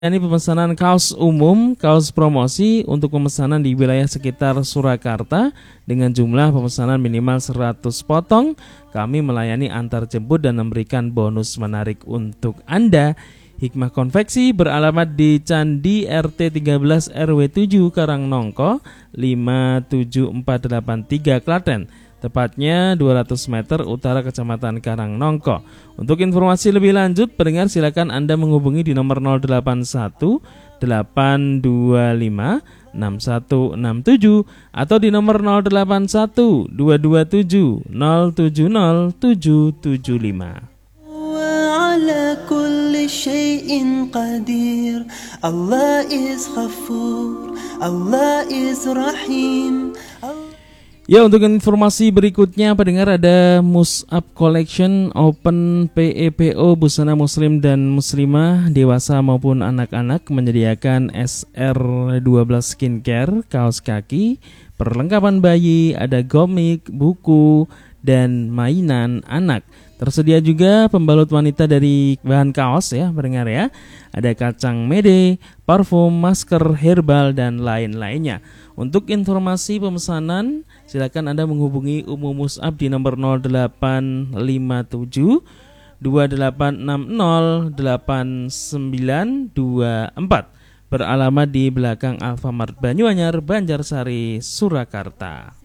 Ini pemesanan kaos umum, kaos promosi untuk pemesanan di wilayah sekitar Surakarta dengan jumlah pemesanan minimal 100 potong. Kami melayani antar jemput dan memberikan bonus menarik untuk Anda. Hikmah Konveksi beralamat di Candi RT 13 RW 7 Karangnongko 57483 Klaten. Tepatnya 200 meter utara Kecamatan Karangnongko. Untuk informasi lebih lanjut, pendengar silakan Anda menghubungi di nomor 081 825 6167 atau di nomor 081 227 070 775. وعلى كل شيء قدير Allah is غفور Allah is رحيم. Ya, untuk informasi berikutnya pendengar, ada Mus'ab Collection Open PEPO busana muslim dan muslimah dewasa maupun anak-anak, menyediakan SR12 skincare, kaos kaki, perlengkapan bayi, ada komik, buku, dan mainan anak. Tersedia juga pembalut wanita dari bahan kaos ya pendengar ya. Ada kacang mede, parfum, masker, herbal, dan lain-lainnya. Untuk informasi pemesanan, silakan Anda menghubungi Umu Mus'ab di nomor 0857 2860 8924. Beralamat di belakang Alfamart Banyuanyar, Banjarsari, Surakarta.